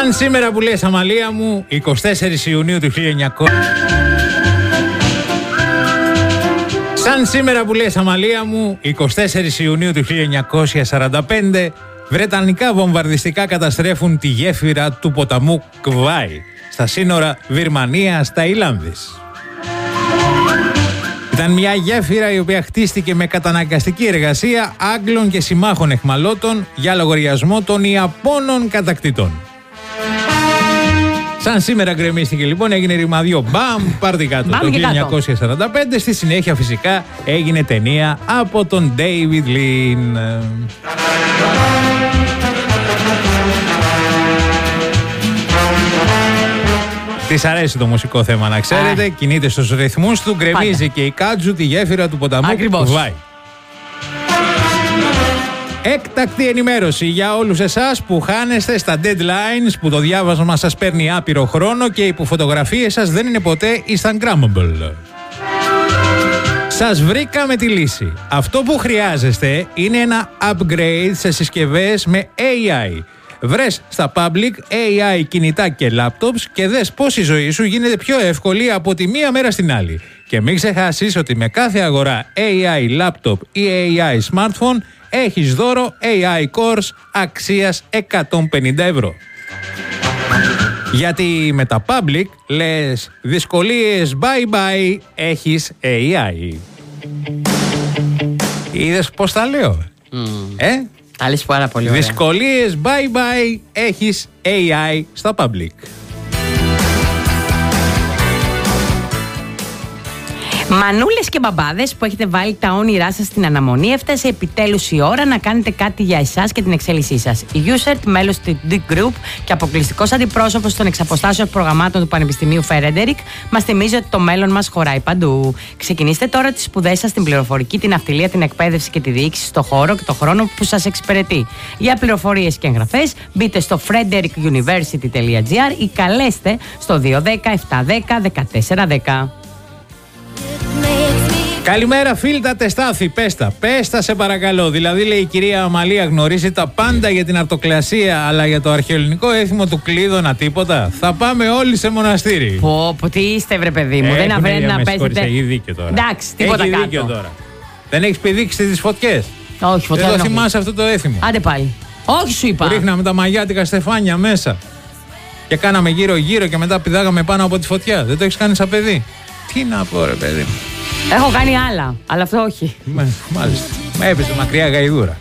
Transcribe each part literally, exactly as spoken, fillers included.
Σαν σήμερα που λες, Αμαλία μου, εικοστή τέταρτη Ιουνίου του χίλια εννιακόσια... Σαν σήμερα που λες, Αμαλία μου, εικοστή τέταρτη Ιουνίου του χίλια εννιακόσια σαράντα πέντε, βρετανικά βομβαρδιστικά καταστρέφουν τη γέφυρα του ποταμού Κβάι στα σύνορα Βυρμανίας-Ταϊλάνδης. Ήταν μια γέφυρα η οποία χτίστηκε με καταναγκαστική εργασία Άγγλων και συμμάχων εχμαλώτων για λογαριασμό των Ιαπώνων κατακτητών. Σαν σήμερα γκρεμίστηκε λοιπόν, έγινε ρημαδιό. Μπαμ, πάρτι κάτω. Το χίλια εννιακόσια σαράντα πέντε, στη συνέχεια φυσικά έγινε ταινία από τον David Lean. Της αρέσει το μουσικό θέμα, να ξέρετε. Α. Κινείται στους ρυθμούς του, γκρεμίζει Πάντα. και η Κάτζου τη γέφυρα του ποταμού Κβάι. Έκτακτη ενημέρωση για όλους εσάς που χάνεστε στα deadlines, που το διάβασμα σας παίρνει άπειρο χρόνο και οι που φωτογραφίες σας δεν είναι ποτέ Instagrammable. Σας βρήκαμε τη λύση. Αυτό που χρειάζεστε είναι ένα upgrade σε συσκευές με έι άι. Βρες στα public έι άι κινητά και laptops και δες πως η ζωή σου γίνεται πιο εύκολη από τη μία μέρα στην άλλη. Και μην ξεχάσεις ότι με κάθε αγορά έι άι laptop ή έι άι smartphone έχεις δώρο έι άι Course αξίας εκατόν πενήντα ευρώ. Γιατί με τα public λες δυσκολίες bye bye, έχεις έι άι. Είδες πως τα λέω, mm. ε? Τα λες πάρα πολύ ωραία. Δυσκολίες bye bye, έχεις έι άι στα public. Μανούλες και μπαμπάδες που έχετε βάλει τα όνειρά σας στην αναμονή, έφτασε επιτέλους η ώρα να κάνετε κάτι για εσάς και την εξέλιξή σας. Η USERT, μέλος του Dick Group και αποκλειστικός αντιπρόσωπος των εξαποστάσεων προγραμμάτων του Πανεπιστημίου Φέρεντερικ, μας θυμίζει ότι το μέλλον μας χωράει παντού. Ξεκινήστε τώρα τις σπουδές σας στην πληροφορική, την αυτιλία, την εκπαίδευση και τη διοίκηση στο χώρο και το χρόνο που σας εξυπηρετεί. Για πληροφορίες και εγγραφές, μπείτε στο frederick university τελεία gr ή καλέστε στο δύο ένα μηδέν επτά ένα μηδέν δεκατέσσερα δέκα. Καλημέρα φίλτα τεστάθη, πέστα, πέστα σε παρακαλώ. Δηλαδή λέει η κυρία Αμαλία γνωρίζει τα πάντα για την αρτοκλασία, αλλά για το αρχαιοελληνικό έθιμο του Κλείδωνα τίποτα. Θα πάμε όλοι σε μοναστήρι. Πω, πω, τι είστε βρε παιδί μου, ε, δεν αβρένει να παίζετε. Έχει δίκιο τώρα. Εντάξει, τίποτα έχει κάτω. Δίκιο τώρα. Δεν έχεις πηδήξει τις φωτιές? Όχι, φωτιά δεν το δεν θυμάσαι αυτό το έθιμο? Άντε πάλι. Όχι σου είπα. Ρίχναμε τα μαγιάτικα στεφάνια μέσα και κάναμε γύρω γύρω και μετά πηδάγαμε πάνω από τη φωτιά. Δεν το έχεις κάνει σαν παιδί? Τι να πω ρε παιδί μου. Έχω κάνει άλλα, αλλά αυτό όχι. Μ, μάλιστα. Με έπαιζε μακριά γαϊδούρα.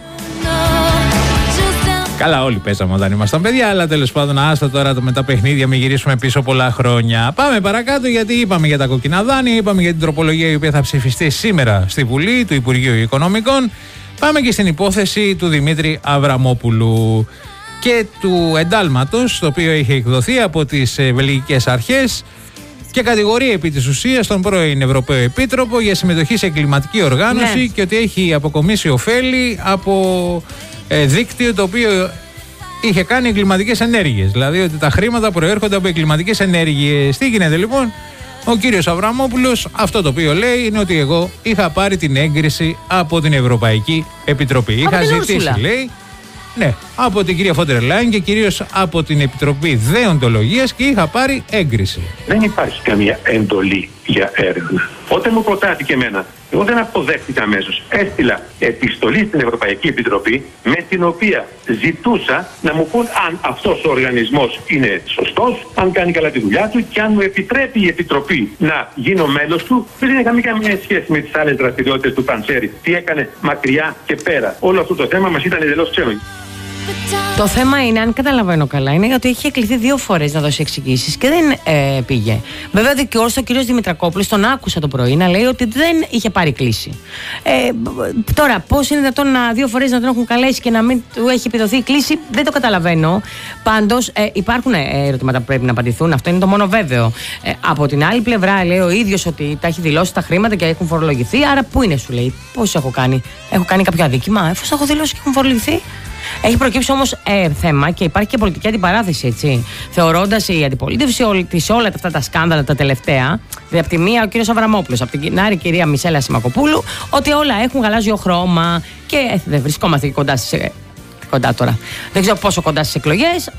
Καλά, όλοι παίζαμε όταν ήμασταν παιδιά, αλλά τέλος πάντων, άστα τώρα με τα παιχνίδια, μην γυρίσουμε πίσω πολλά χρόνια. Πάμε παρακάτω, γιατί είπαμε για τα κόκκινα δάνεια, είπαμε για την τροπολογία η οποία θα ψηφιστεί σήμερα στη Βουλή του Υπουργείου Οικονομικών. Πάμε και στην υπόθεση του Δημήτρη Αβραμόπουλου και του εντάλματος, το οποίο είχε εκδοθεί από τις βελγικές αρχές και κατηγορεί επί της ουσίας τον πρώην Ευρωπαίο Επίτροπο για συμμετοχή σε εγκληματική οργάνωση, ναι, και ότι έχει αποκομίσει ωφέλη από ε, δίκτυο το οποίο είχε κάνει εγκληματικές ενέργειες. Δηλαδή ότι τα χρήματα προέρχονται από εγκληματικές ενέργειες. Τι γίνεται λοιπόν? Ο κύριος Αβραμόπουλος αυτό το οποίο λέει είναι ότι εγώ είχα πάρει την έγκριση από την Ευρωπαϊκή Επιτροπή. Από είχα ζητήσει, λέει, ναι, από την κυρία Φόντερ Λάιν και κυρίως από την Επιτροπή Δεοντολογίας και είχα πάρει έγκριση. Δεν υπάρχει καμία εντολή για έρευνα. Όταν μου προτάθηκε εμένα, εγώ δεν αποδέχτηκα αμέσως. Έστειλα επιστολή στην Ευρωπαϊκή Επιτροπή με την οποία ζητούσα να μου πούν αν αυτός ο οργανισμός είναι σωστός, αν κάνει καλά τη δουλειά του και αν μου επιτρέπει η Επιτροπή να γίνω μέλος του. Δεν είχαμε καμία σχέση με τις άλλες δραστηριότητες του Παντσέρη. Τι έκανε μακριά και πέρα. Όλο αυτό το θέμα μας ήταν εντελώς ξένο. Το θέμα είναι, αν καταλαβαίνω καλά, είναι ότι είχε κληθεί δύο φορές να δώσει εξηγήσεις και δεν ε, πήγε. Βέβαια, δικαιώς ο κύριος Δημητρακόπουλος, τον άκουσα το πρωί να λέει ότι δεν είχε πάρει κλήση. Ε, τώρα, πώς είναι δυνατόν να, δύο φορές να τον έχουν καλέσει και να μην του έχει επιδοθεί η κλήση, δεν το καταλαβαίνω. Πάντως, ε, υπάρχουν ερωτήματα που πρέπει να απαντηθούν. Αυτό είναι το μόνο βέβαιο. Ε, από την άλλη πλευρά, λέει ο ίδιος ότι τα έχει δηλώσει τα χρήματα και έχουν φορολογηθεί. Άρα, πού είναι, σου λέει, πώς έχω κάνει? Έχω κάνει κάποιο αδίκημα, εφόσον έχω δηλώσει και έχουν φορολογηθεί. Έχει προκύψει όμως ε, θέμα και υπάρχει και πολιτική αντιπαράθεση, έτσι. Θεωρώντας η αντιπολίτευση σε όλα αυτά τα σκάνδαλα τα τελευταία, δηλαδή από τη μία ο κύριος Αβραμόπουλος, από την άλλη η κυρία Μισέλα Σιμακοπούλου, ότι όλα έχουν γαλάζιο χρώμα και ε, δεν βρισκόμαστε και κοντά, στις, κοντά τώρα. Δεν ξέρω πόσο κοντά στις εκλογές.